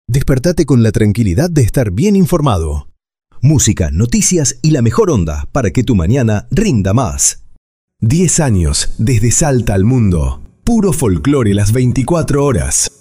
Despertate con la tranquilidad de estar bien informado. Música, noticias y la mejor onda para que tu mañana rinda más. 10 años desde Salta al mundo. Puro folclore las 24 horas.